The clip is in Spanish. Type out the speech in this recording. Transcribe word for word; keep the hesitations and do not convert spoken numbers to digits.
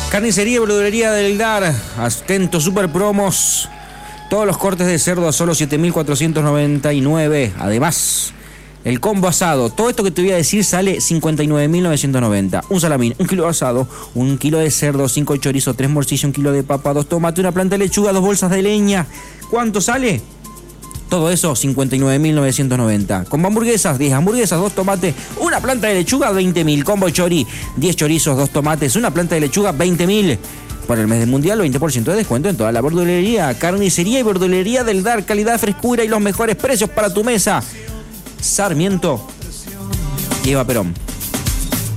Carnicería y verdulería del Dar. Atento, super promos. Todos los cortes de cerdo a solo siete mil cuatrocientos noventa y nueve. Además, el combo asado. Todo esto que te voy a decir sale cincuenta y nueve mil novecientos noventa. Un salamín, un kilo de asado, un kilo de cerdo, cinco chorizos, tres morcillas, un kilo de papa, dos tomates, una planta de lechuga, dos bolsas de leña. ¿Cuánto sale? Todo eso, cincuenta y nueve mil novecientos noventa. Combo hamburguesas, diez hamburguesas, dos tomates, una planta de lechuga, veinte mil. Combo chori, diez chorizos, dos tomates, una planta de lechuga, veinte mil. Por el mes del mundial, veinte por ciento de descuento en toda la verdulería, carnicería y verdulería del Dar. Calidad, frescura y los mejores precios para tu mesa. Sarmiento y Eva Perón.